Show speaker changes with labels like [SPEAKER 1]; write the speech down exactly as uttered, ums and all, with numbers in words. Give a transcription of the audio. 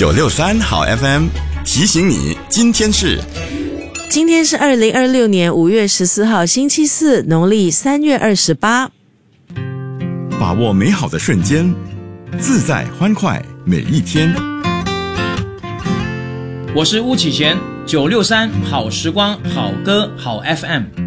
[SPEAKER 1] 九六三好 F M 提醒你，今天是
[SPEAKER 2] 今天是二零二六年五月十四号星期四，农历三月二十八。
[SPEAKER 1] 把握美好的瞬间，自在欢快每一天。
[SPEAKER 3] 我是巫启贤，九六三好时光好歌好 F M。